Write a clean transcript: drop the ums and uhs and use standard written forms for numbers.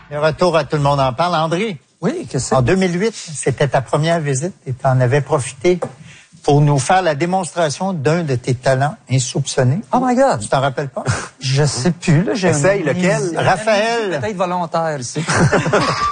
Le retour à Tout le monde en parle. André, Oui, qu'est-ce que en c'est? 2008, c'était ta première visite et tu en avais profité pour nous faire la démonstration d'un de tes talents insoupçonnés. Oh my God! Tu t'en rappelles pas? Je sais plus, là. Essaye lequel? Raphaël. Peut-être volontaire ici.